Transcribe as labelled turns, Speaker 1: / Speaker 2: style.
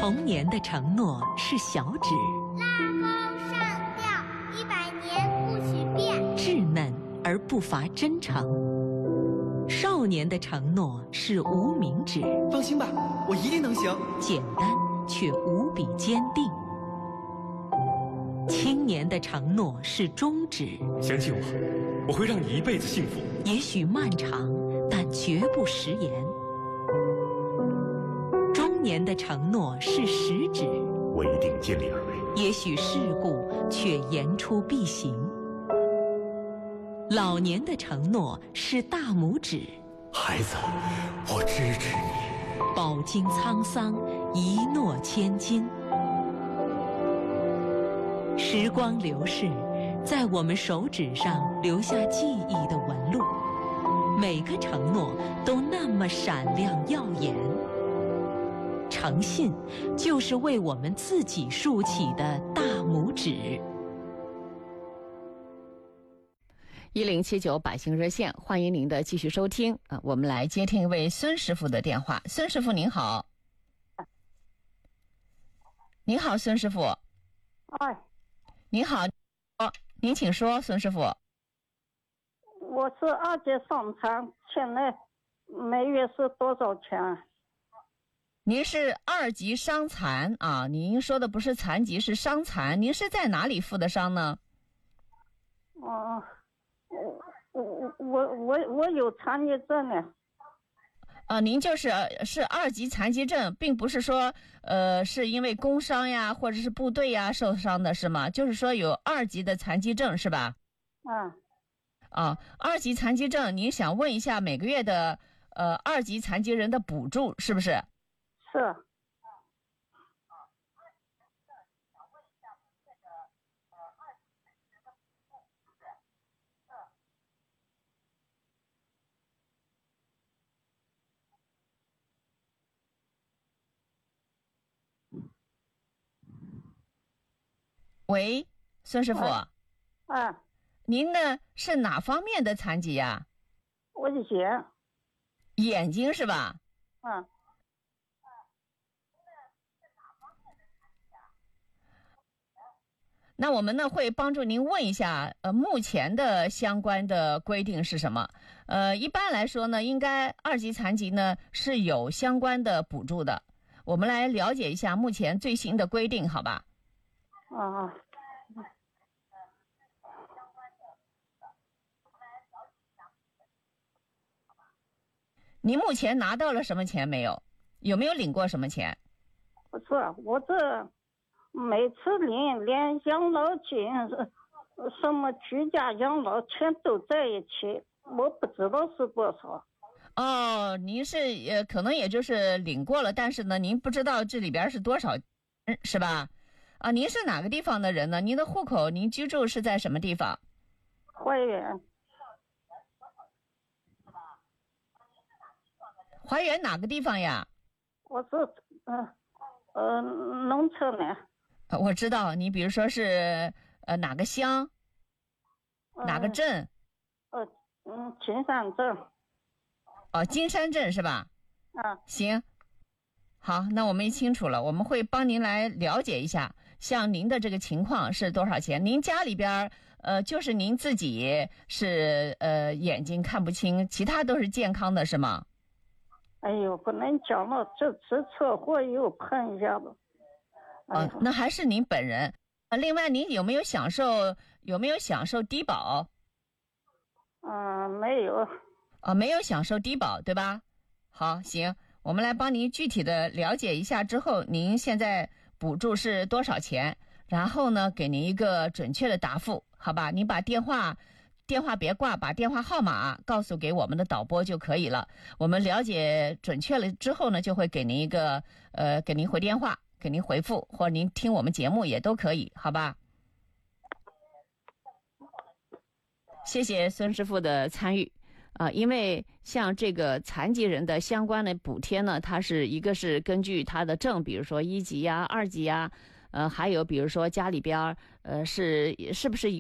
Speaker 1: 童年的承诺是小指，
Speaker 2: 拉钩上吊，100年不许变，
Speaker 1: 稚嫩而不乏真诚。少年的承诺是无名指，
Speaker 3: 放心吧，我一定能行。
Speaker 1: 简单却无比坚定。青年的承诺是中指，
Speaker 4: 相信我，我会让你一辈子幸福。
Speaker 1: 也许漫长，但绝不食言。中年的承诺是食指，
Speaker 4: 我一定尽力而为。
Speaker 1: 也许世故，却言出必行。老年的承诺是大拇指，
Speaker 4: 孩子，我支持你。
Speaker 1: 饱经沧桑，一诺千金。时光流逝，在我们手指上留下记忆的纹路，每个承诺都那么闪亮耀眼。诚信就是为我们自己竖起的大拇指。
Speaker 5: 1079百姓热线，欢迎您的继续收听啊！我们来接听一位孙师傅的电话。孙师傅您好。您好，孙师傅。
Speaker 6: 哎，
Speaker 5: 您好，您请说，孙师傅。
Speaker 6: 我是2级伤残，现在每月是多少钱？
Speaker 5: 您是2级伤残啊？您说的不是残疾，是伤残。您是在哪里负的伤呢？
Speaker 6: 我有残疾证呢。
Speaker 5: 您是2级残疾证，并不是说是因为工伤呀或者是部队呀受伤的是吗？就是说有2级的残疾证是吧？2级残疾证，您想问一下每个月的2级残疾人的补助是不是？
Speaker 6: 是。
Speaker 5: 喂，孙师傅。您呢是哪方面的残疾呀？
Speaker 6: 我的
Speaker 5: 眼睛是吧？那我们呢会帮助您问一下，目前的相关的规定是什么？一般来说呢，应该2级残疾呢是有相关的补助的。我们来了解一下目前最新的规定，好吧？您目前拿到了什么钱没有？有没有领过什么钱？
Speaker 6: 不是，我这每次连养老金什么居家养老钱都在一起，我不知道是多少。
Speaker 5: 您是可能也就是领过了，但是呢您不知道这里边是多少，是吧？您是哪个地方的人呢？您的户口，您居住是在什么地方？
Speaker 6: 怀远。
Speaker 5: 怀远哪个地方呀？
Speaker 6: 我是农村的。
Speaker 5: 我知道，你比如说是哪个乡，哪个镇？
Speaker 6: 金山镇。
Speaker 5: 金山镇是吧？行，好，那我们清楚了，我们会帮您来了解一下，像您的这个情况是多少钱？您家里边就是您自己是眼睛看不清，其他都是健康的是吗？
Speaker 6: 哎呦，不能讲了，这次车祸又碰一下子。
Speaker 5: 那还是您本人。另外，您有没有享受低保？
Speaker 6: 没有。
Speaker 5: 没有享受低保，对吧？好，行，我们来帮您具体的了解一下之后，您现在补助是多少钱？然后呢，给您一个准确的答复，好吧？您把电话别挂，把电话号码告诉给我们的导播就可以了。我们了解准确了之后呢，就会给您一个给您回电话，给您回复，或者您听我们节目也都可以，好吧？谢谢孙师傅的参与。因为像这个残疾人的相关的补贴呢，它是一个是根据他的证，比如说1级呀、2级呀，还有比如说家里边是不是